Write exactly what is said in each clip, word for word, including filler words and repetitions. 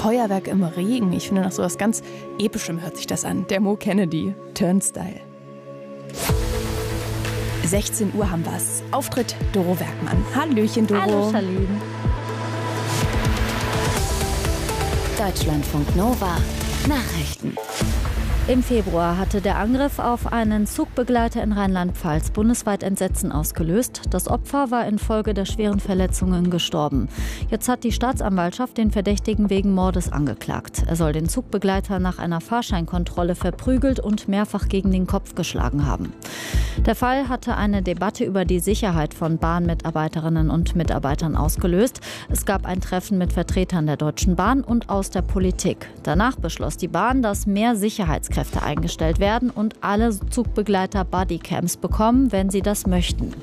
Feuerwerk im Regen. Ich finde, nach so was ganz Epischem hört sich das an. Der Mo Kennedy, Turnstile. sechzehn Uhr haben wir's. Auftritt Doro Werkmann. Hallöchen, Doro. Hallo, Charlene. Deutschlandfunk Nova. Nachrichten. Im Februar hatte der Angriff auf einen Zugbegleiter in Rheinland-Pfalz bundesweit Entsetzen ausgelöst. Das Opfer war infolge der schweren Verletzungen gestorben. Jetzt hat die Staatsanwaltschaft den Verdächtigen wegen Mordes angeklagt. Er soll den Zugbegleiter nach einer Fahrscheinkontrolle verprügelt und mehrfach gegen den Kopf geschlagen haben. Der Fall hatte eine Debatte über die Sicherheit von Bahnmitarbeiterinnen und Mitarbeitern ausgelöst. Es gab ein Treffen mit Vertretern der Deutschen Bahn und aus der Politik. Danach beschloss die Bahn, dass mehr Sicherheitskräfte eingestellt werden und alle Zugbegleiter Bodycams bekommen, wenn sie das möchten.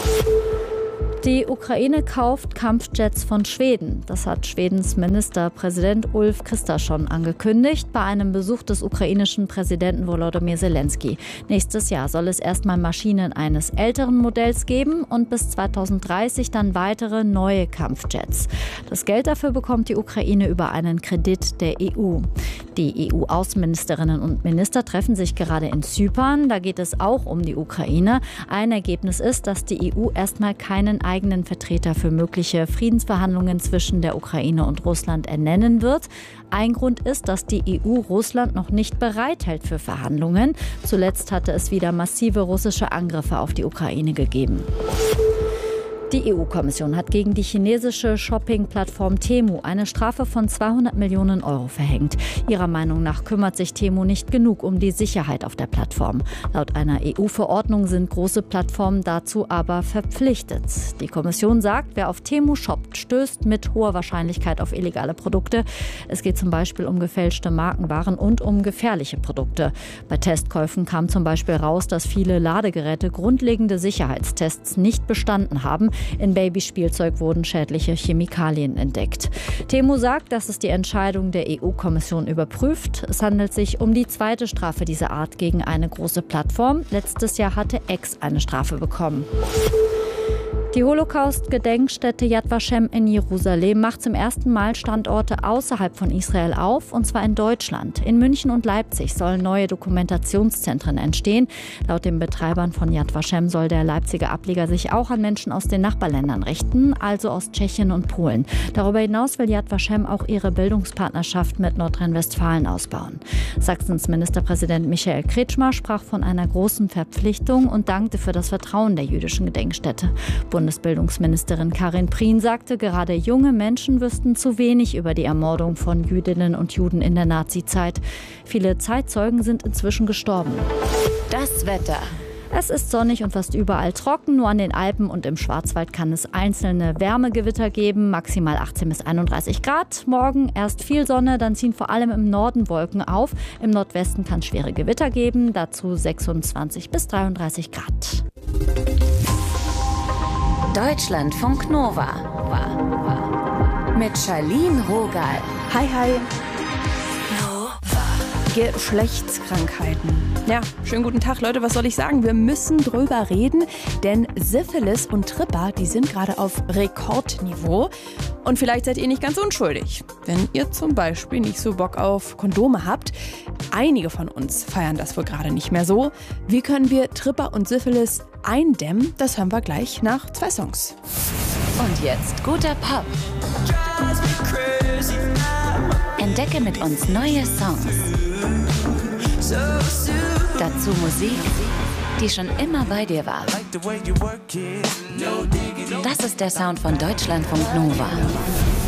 Die Ukraine kauft Kampfjets von Schweden. Das hat Schwedens Ministerpräsident Ulf Kristersson angekündigt bei einem Besuch des ukrainischen Präsidenten Volodymyr Zelensky. Nächstes Jahr soll es erstmal Maschinen eines älteren Modells geben und bis zweitausenddreißig dann weitere neue Kampfjets. Das Geld dafür bekommt die Ukraine über einen Kredit der E U. Die E U-Außenministerinnen und Minister treffen sich gerade in Zypern. Da geht es auch um die Ukraine. Ein Ergebnis ist, dass die E U erstmal keinen eigenen Vertreter für mögliche Friedensverhandlungen zwischen der Ukraine und Russland ernennen wird. Ein Grund ist, dass die E U Russland noch nicht bereithält für Verhandlungen. Zuletzt hatte es wieder massive russische Angriffe auf die Ukraine gegeben. Die E U-Kommission hat gegen die chinesische Shopping-Plattform Temu eine Strafe von zweihundert Millionen Euro verhängt. Ihrer Meinung nach kümmert sich Temu nicht genug um die Sicherheit auf der Plattform. Laut einer E U-Verordnung sind große Plattformen dazu aber verpflichtet. Die Kommission sagt, wer auf Temu shoppt, stößt mit hoher Wahrscheinlichkeit auf illegale Produkte. Es geht zum Beispiel um gefälschte Markenwaren und um gefährliche Produkte. Bei Testkäufen kam zum Beispiel raus, dass viele Ladegeräte grundlegende Sicherheitstests nicht bestanden haben. In Babyspielzeug wurden schädliche Chemikalien entdeckt. Temu sagt, dass es die Entscheidung der E U-Kommission überprüft. Es handelt sich um die zweite Strafe dieser Art gegen eine große Plattform. Letztes Jahr hatte X eine Strafe bekommen. Die Holocaust-Gedenkstätte Yad Vashem in Jerusalem macht zum ersten Mal Standorte außerhalb von Israel auf, und zwar in Deutschland. In München und Leipzig sollen neue Dokumentationszentren entstehen. Laut den Betreibern von Yad Vashem soll der Leipziger Ableger sich auch an Menschen aus den Nachbarländern richten, also aus Tschechien und Polen. Darüber hinaus will Yad Vashem auch ihre Bildungspartnerschaft mit Nordrhein-Westfalen ausbauen. Sachsens Ministerpräsident Michael Kretschmer sprach von einer großen Verpflichtung und dankte für das Vertrauen der jüdischen Gedenkstätte. Bundesbildungsministerin Karin Prien sagte, gerade junge Menschen wüssten zu wenig über die Ermordung von Jüdinnen und Juden in der Nazizeit. Viele Zeitzeugen sind inzwischen gestorben. Das Wetter. Es ist sonnig und fast überall trocken. Nur an den Alpen und im Schwarzwald kann es einzelne Wärmegewitter geben, maximal achtzehn bis einunddreißig Grad. Morgen erst viel Sonne, dann ziehen vor allem im Norden Wolken auf. Im Nordwesten kann es schwere Gewitter geben, dazu sechsundzwanzig bis dreiunddreißig Grad. Deutschlandfunk Nova. Mit Charlene Rogal. Hi, hi. Geschlechtskrankheiten. Ja, schönen guten Tag, Leute. Was soll ich sagen? Wir müssen drüber reden, denn Syphilis und Tripper, die sind gerade auf Rekordniveau. Und vielleicht seid ihr nicht ganz unschuldig, wenn ihr zum Beispiel nicht so Bock auf Kondome habt. Einige von uns feiern das wohl gerade nicht mehr so. Wie können wir Tripper und Syphilis eindämmen? Das hören wir gleich nach zwei Songs. Und jetzt guter Pop. Entdecke mit uns neue Songs. Dazu Musik, die schon immer bei dir war. Das ist der Sound von Deutschlandfunk Nova.